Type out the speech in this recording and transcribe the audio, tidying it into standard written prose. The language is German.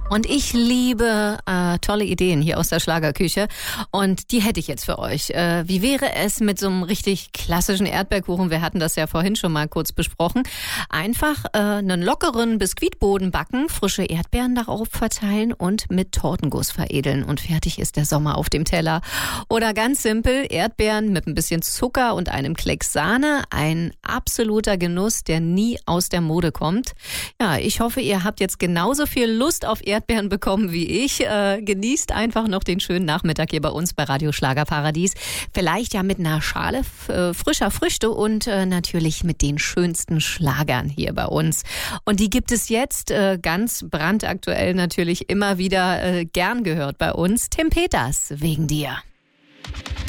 Und ich liebe tolle Ideen hier aus der Schlagerküche. Und die hätte ich jetzt für euch. Wie wäre es mit so einem richtig klassischen Erdbeerkuchen? Wir hatten das ja vorhin schon mal kurz besprochen. Einfach einen lockeren Biskuitboden backen, frische Erdbeeren darauf verteilen und mit Tortenguss veredeln. Und fertig ist der Sommer auf dem Teller. Oder ganz simpel, Erdbeeren mit ein bisschen Zucker und einem Klecks Sahne. Ein absoluter Genuss, der nie aus der Mode kommt. Ja, ich hoffe, ihr habt jetzt genauso viel Lust auf Erdbeeren bekommen wie ich. Genießt einfach noch den schönen Nachmittag hier bei uns bei Radio Schlagerparadies. Vielleicht ja mit einer Schale frischer Früchte und natürlich mit den schönsten Schlagern hier bei uns. Und die gibt es jetzt ganz brandaktuell natürlich immer wieder gern gehört bei uns. Tim Peters, wegen dir.